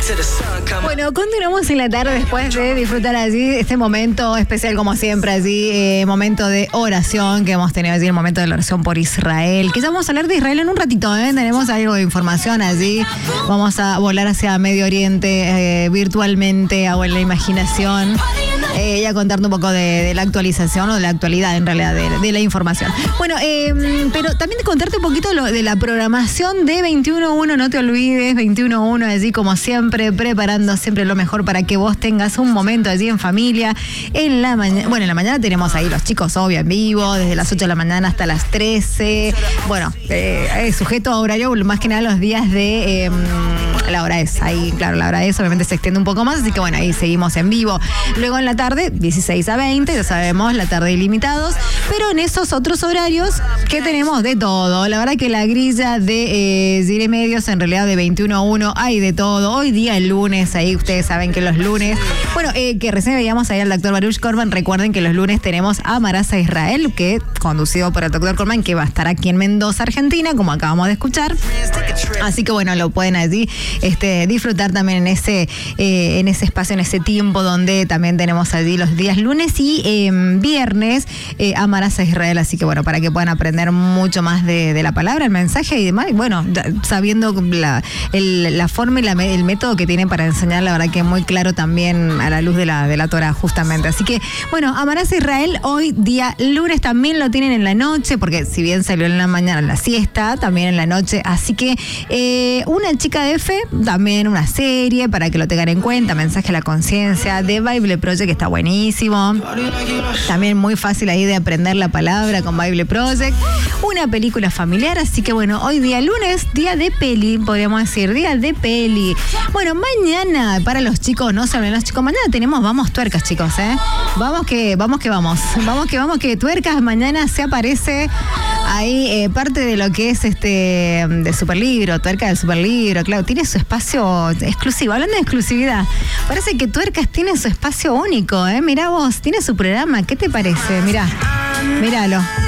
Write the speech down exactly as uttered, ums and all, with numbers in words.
Bueno, continuamos en la tarde después de disfrutar allí este momento especial como siempre allí, eh, momento de oración que hemos tenido allí, el momento de la oración por Israel, que ya vamos a hablar de Israel en un ratito, ¿eh? Tenemos algo de información allí, vamos a volar hacia Medio Oriente eh, virtualmente o en la imaginación. Eh, y a contarte un poco de, de la actualización o de la actualidad en realidad de, de la información. Bueno, eh, pero también de contarte un poquito lo, de la programación de veintiuno uno, no te olvides, veintiuno uno allí como siempre, preparando siempre lo mejor para que vos tengas un momento allí en familia. En la mañana, bueno, en la mañana tenemos ahí los chicos, obvio, en vivo, desde las ocho de la mañana hasta las trece. Bueno, eh, sujeto a horario, más que nada los días de... Eh, la hora es, ahí, claro, la hora es, obviamente se extiende un poco más, así que bueno, ahí seguimos en vivo. Luego en la tarde, dieciséis a veinte, ya sabemos, la tarde ilimitados, pero en esos otros horarios, ¿qué tenemos? De todo. La verdad que la grilla de eh, Cine Medios, en realidad de veintiuno a uno, hay de todo. Hoy día, el lunes, ahí ustedes saben que los lunes, bueno, eh, que recién veíamos ahí al doctor Baruch Korban, recuerden que los lunes tenemos a Amarás a Israel, que conducido por el doctor Korban, que va a estar aquí en Mendoza, Argentina, como acabamos de escuchar. Así que bueno, lo pueden allí Este, disfrutar también en ese eh, en ese espacio, en ese tiempo donde también tenemos allí los días lunes y eh, viernes eh, Amarás a Israel, así que bueno, para que puedan aprender mucho más de, de la palabra, el mensaje y demás, y bueno, sabiendo la, el, la forma y la, el método que tienen para enseñar, la verdad que es muy claro también a la luz de la, de la Torah justamente, así que bueno, Amarás a Israel hoy día lunes también lo tienen en la noche, porque si bien salió en la mañana la siesta, también en la noche, así que eh, una chica de fe, también una serie para que lo tengan en cuenta, Mensaje a la Conciencia de Bible Project, que está buenísimo, también muy fácil ahí de aprender la palabra con Bible Project, una película familiar, así que bueno, hoy día lunes, día de peli, podríamos decir, día de peli. Bueno, mañana para los chicos, no saben los chicos, mañana tenemos Vamos Tuercas, chicos, eh vamos que vamos que vamos vamos que vamos que Tuercas mañana se aparece ahí, eh, parte de lo que es este de Superlibro, Tuerca del Superlibro, claro, tiene su espacio exclusivo. Hablando de exclusividad, parece que Tuercas tiene su espacio único, ¿eh? Mirá vos, tiene su programa, ¿qué te parece? Mirá, míralo.